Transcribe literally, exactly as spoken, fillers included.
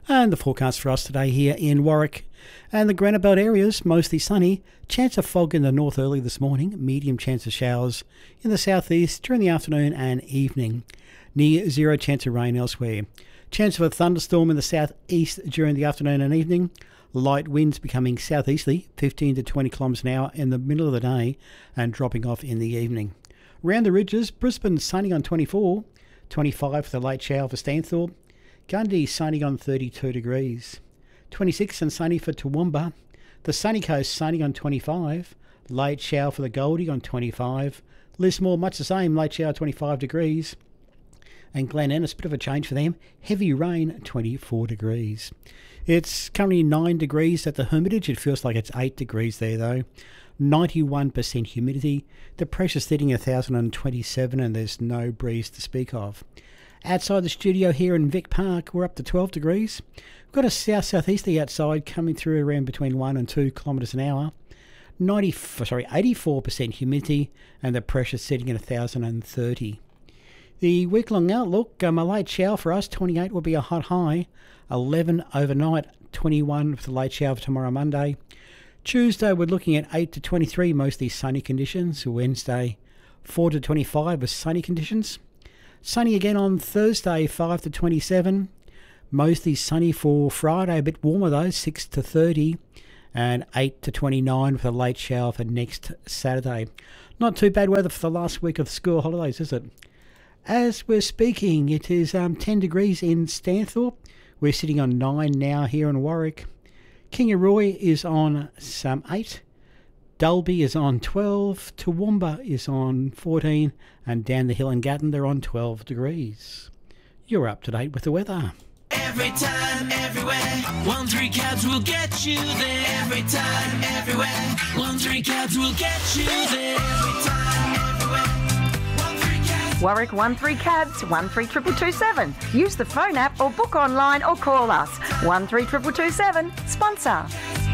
And the forecast for us today here in Warwick and the Granite Belt areas, mostly sunny. Chance of fog in the north early this morning. Medium chance of showers in the southeast during the afternoon and evening. Near zero chance of rain elsewhere. Chance of a thunderstorm in the southeast during the afternoon and evening. Light winds becoming southeasterly, fifteen to twenty kilometres an hour in the middle of the day and dropping off in the evening. Around the ridges, Brisbane sunny on twenty-four, twenty-five for the late shower for Stanthorpe. Gundy sunny on thirty-two degrees. twenty-six and sunny for Toowoomba. The sunny coast sunny on twenty-five. Late shower for the Goldie on twenty-five. Lismore much the same, late shower twenty-five degrees. And Glen Innes, bit of a change for them. Heavy rain, twenty-four degrees. It's currently nine degrees at the Hermitage. It feels like it's eight degrees there though. ninety-one percent humidity. The pressure sitting at one thousand twenty-seven and there's no breeze to speak of. Outside the studio here in Vic Park, we're up to twelve degrees. We've got a south-southeasterly outside coming through around between one and two kilometres an hour. ninety, sorry, eighty-four percent humidity and the pressure sitting at one thousand thirty. The week-long outlook, um, a late shower for us, twenty-eight will be a hot high. eleven overnight, twenty-one for the late shower for tomorrow Monday. Tuesday we're looking at eight to twenty-three, mostly sunny conditions. Wednesday, four to twenty-five with sunny conditions. Sunny again on Thursday, five to twenty-seven. Mostly sunny for Friday, a bit warmer though, six to thirty. And eight to twenty-nine for the late shower for next Saturday. Not too bad weather for the last week of the school holidays, is it? As we're speaking, it is um, ten degrees in Stanthorpe. We're sitting on nine now here in Warwick. Kingaroy is on some eight. Dalby is on twelve. Toowoomba is on fourteen. And down the hill in Gatton, they're on twelve degrees. You're up to date with the weather. Every time, everywhere, one three cabs will get you there. Every time, everywhere, one three cabs will get you there. Every time, everywhere, one three cabs. Warwick one three cabs, one three two two two seven. Use the phone app or book online or call us. one three two two two seven. Sponsor.